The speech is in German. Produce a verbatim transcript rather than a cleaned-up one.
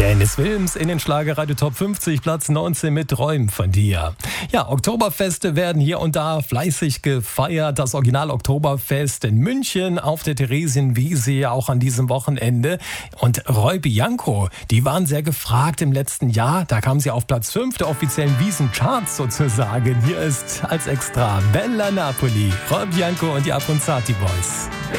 Dennis Wilms in den Schlagerradio Top fünfzig, Platz neunzehn mit Träumen von dir. Ja, Oktoberfeste werden hier und da fleißig gefeiert. Das Original Oktoberfest in München auf der Theresienwiese ja auch an diesem Wochenende. Und Roy Bianco, die waren sehr gefragt im letzten Jahr. Da kam sie auf Platz fünf der offiziellen Wiesencharts sozusagen. Hier ist als Extra Bella Napoli, Roy Bianco und die Abronzati Boys.